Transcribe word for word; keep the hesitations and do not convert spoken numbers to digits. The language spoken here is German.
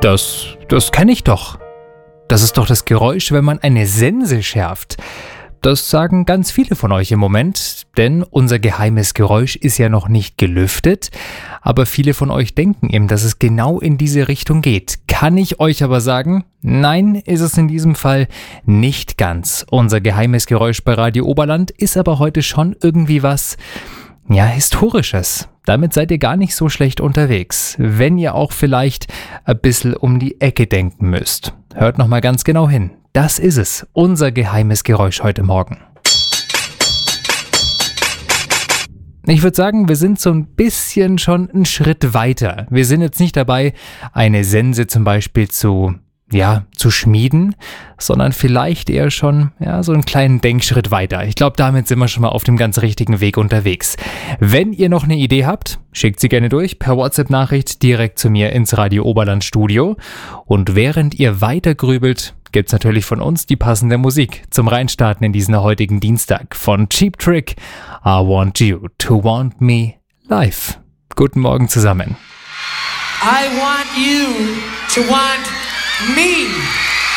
Das, das kenne ich doch. Das ist doch das Geräusch, wenn man eine Sense schärft. Das sagen ganz viele von euch im Moment, denn unser geheimes Geräusch ist ja noch nicht gelüftet. Aber viele von euch denken eben, dass es genau in diese Richtung geht. Kann ich euch aber sagen, nein, ist es in diesem Fall nicht ganz. Unser geheimes Geräusch bei Radio Oberland ist aber heute schon irgendwie was, ja, Historisches. Damit seid ihr gar nicht so schlecht unterwegs, wenn ihr auch vielleicht ein bisschen um die Ecke denken müsst. Hört nochmal ganz genau hin. Das ist es, unser geheimes Geräusch heute Morgen. Ich würde sagen, wir sind so ein bisschen schon einen Schritt weiter. Wir sind jetzt nicht dabei, eine Sense zum Beispiel zu, ja, zu schmieden, sondern vielleicht eher schon, ja, so einen kleinen Denkschritt weiter. Ich glaube, damit sind wir schon mal auf dem ganz richtigen Weg unterwegs. Wenn ihr noch eine Idee habt, schickt sie gerne durch per WhatsApp-Nachricht direkt zu mir ins Radio Oberland Studio. Und während ihr weiter grübelt, gibt's natürlich von uns die passende Musik zum Reinstarten in diesen heutigen Dienstag von Cheap Trick, I Want You to Want Me live. Guten Morgen zusammen. I want you to want me.